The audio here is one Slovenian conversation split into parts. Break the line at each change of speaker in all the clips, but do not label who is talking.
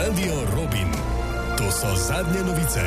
Radio Robin. To so zadnje novice.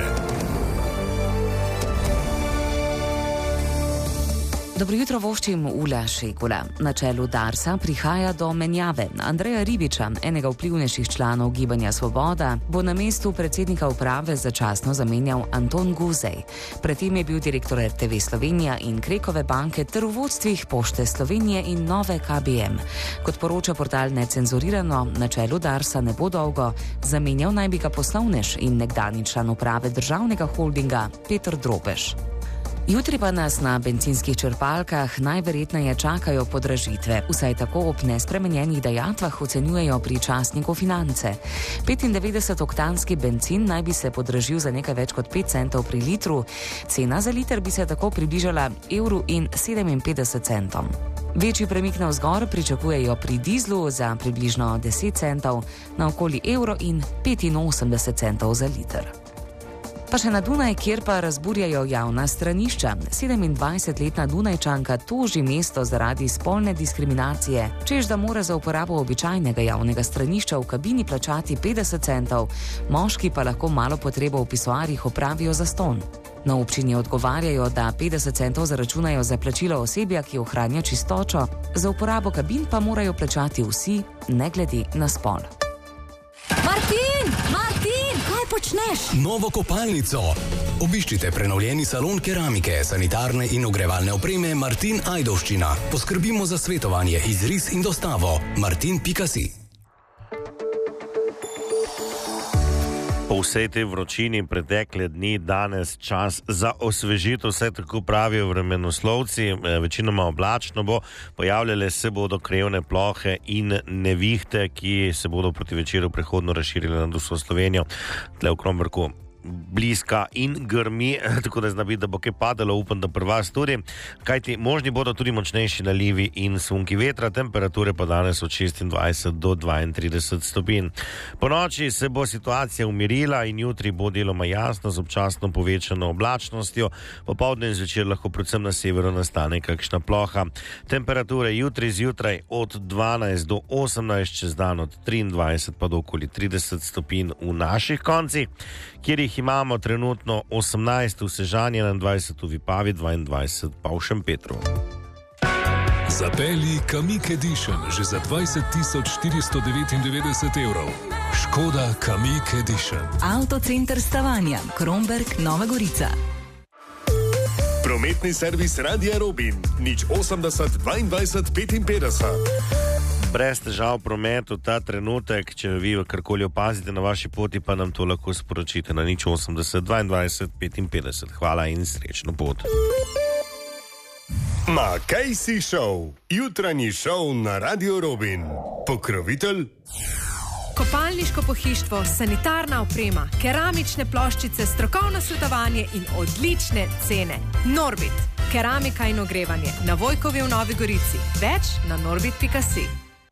Dobro jutro voščim Ula Šekula. Na čelu Darsa prihaja do menjave. Andreja Ribiča, enega vplivnejših članov Gibanja Svoboda, bo na mestu predsednika uprave začasno zamenjal Anton Guzej. Predtem je bil direktor RTV Slovenija in Krekove banke ter v vodstvih Pošte Slovenije in Nove KBM. Kot poroča portal Necenzurirano, na čelu Darsa ne bo dolgo, zamenjal naj bi ga poslovnež in nekdanji član uprave državnega holdinga Peter Drobež. Jutri pa nas na bencinskih črpalkah najverjetneje čakajo podražitve, vsaj tako ob nespremenjenih dajatvah ocenjujejo pri časniku Finance. 95-oktanski bencin naj bi se podražil za nekaj več kot 5 centov pri litru, cena za liter bi se tako približala €1,57. Večji premik navzgor pričakujejo pri dizlu za približno 10 centov na okoli €1,85 za liter. Pa še na Dunaj, kjer pa razburjajo javna stranišča. 27-letna Dunajčanka toži mesto zaradi spolne diskriminacije, čež da mora za uporabo običajnega javnega stranišča v kabini plačati 50 centov, moški pa lahko malo potrebo v pisoarjih opravijo zastonj. Na občini odgovarjajo, da 50 centov zaračunajo za plačilo osebja, ki ohranja čistočo, za uporabo kabin pa morajo plačati vsi, ne glede na spol.
Martin! Kaj počneš?
Novo kopalnico. Obiščite prenovljeni salon keramike, sanitarne in ogrevalne opreme Martin Ajdovščina. Poskrbimo za svetovanje, izris in dostavo. Martin.si.
Po vsej tej vročini pretekle dni danes čas za osvežitev, vse tako pravijo vremenoslovci, večinoma oblačno bo, pojavljale se bodo krevne plohe in nevihte, ki se bodo proti večeru prehodno razširile nad vso Slovenijo. Tle v Kromberku bliska in grmi, tako da zna biti, da bo kaj padalo, upam, da pri vas tudi. Kajti možni bodo tudi močnejši nalivi in sunki vetra, temperature pa danes od 26 do 32 stopinj. Po noči se bo situacija umirila in jutri bo deloma jasno z občasno povečano oblačnostjo. Popoldne in zvečer lahko predvsem na severu nastane kakšna ploha. Temperature jutri zjutraj od 12 do 18, čez dan od 23 pa do okoli 30 stopinj v naših koncih, kjer jih imamo trenutno 18 v Sežani, 21 v Vipavi, 22 pa v Šempetru.
Zapelji Kamiq Edition že za 20.499 €. Škoda Kamiq Edition.
Avtocenter Stavanja, Kromberk, Nova Gorica.
Prometni servis Radia Robin, 080 22 55.
Brez težav v prometu ta trenutek, če vi karkoli opazite na vaši poti, pa nam to lahko sporočite na 080 22 55. Hvala in srečno pot.
Makejsi Show, jutranji šov na Radio Robin. Pokrovitelj
Kopalniško pohištvo, sanitarna oprema, keramične ploščice, strokovno svetovanje in odlične cene. Norbit, keramika in ogrevanje na Vojkovi v Novi Gorici. Več na norbit.si.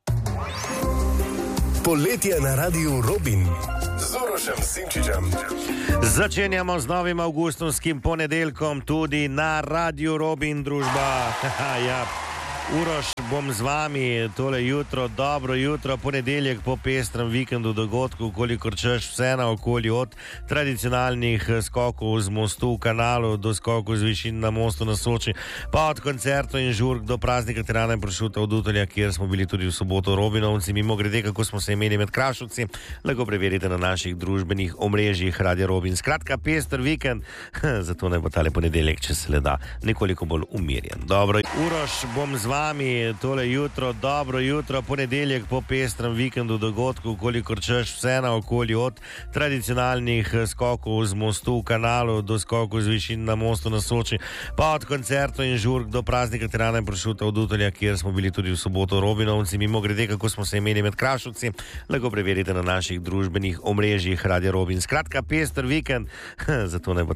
Poletje na Radiu Robin z Urošem Simčičem.
Začenjamo z novim avgustovskim ponedeljkom tudi na Radiu Robin, družba. Ja. Uroš, bom z vami tole jutro, dobro jutro, ponedeljek po pestrem vikendu dogodkov, kolikor češ vse naokoli, od tradicionalnih skokov z mostu v Kanalu do skokov z višin na mostu na Soči, pa od koncertov in žurk do praznika Tirana in Pršuta od Utolja, kjer smo bili tudi v soboto Robinovci. Mimo grede, kako smo se imeli med Krašovci, lahko preverite na naših družbenih omrežjih Radio Robin. Skratka, pester vikend, zato naj bo tale ponedeljek, če se le da, nekoliko bolj umirjen. Dobro, Uroš, bom z vami tole jutro, dobro jutro, ponedeljek po pestrem vikendu dogodkov, kolikor češ vse naokoli, od tradicionalnih skokov z mostu v Kanalu do skokov z višin na mostu na Soči, pa od koncertov in žurk do praznika Tirana in Pršuta od Utolja, kjer smo bili tudi v soboto Robinovci. Mimo grede, kako smo se imeli med Krašovci, lahko preverite na naših družbenih omrežjih Radio Robin. Skratka, pester vikend, zato naj bo